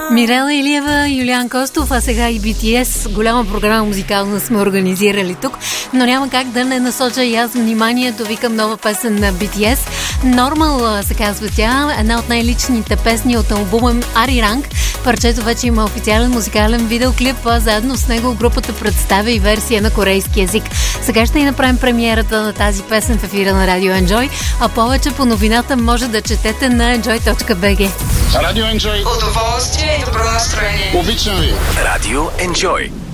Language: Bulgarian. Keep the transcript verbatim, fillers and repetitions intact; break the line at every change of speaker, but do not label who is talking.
Мирела Илиева, Юлиан Костов, а сега и Би Ти Ес. Голяма програма музикална сме организирали тук, но няма как да не насоча и аз вниманието ви към нова песен на Би Ти Ес. Normal се казва тя, една от най-личните песни от албума Ари Ранг. Парчето вече има официален музикален видеоклип, а заедно с него групата представя и версия на корейски език. Сега ще и направим премиерата на тази песен в ефира на Радио Enjoy, а повече по новината може да четете на enjoy точка би джи.
Радио Enjoy.
Удоволствие и добро настроение.
Обичам ви.
Радио Enjoy.